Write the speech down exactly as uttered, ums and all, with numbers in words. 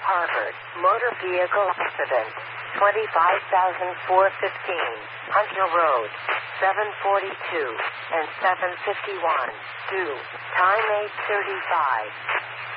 Harvard, motor vehicle accident, twenty-five thousand four hundred fifteen, Hunter Road, seven forty-two, and seven fifty-one, due, time eight thirty-five.